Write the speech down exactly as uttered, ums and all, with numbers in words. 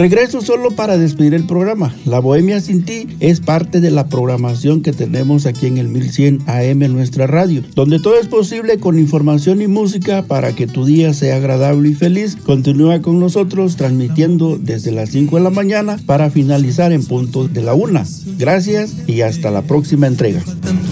Regreso solo para despedir el programa. La Bohemia Sin Ti es parte de la programación que tenemos aquí en el mil cien A M en nuestra radio, donde todo es posible con información y música para que tu día sea agradable y feliz. Continúa con nosotros transmitiendo desde las cinco de la mañana para finalizar en punto de la una. Gracias y hasta la próxima entrega.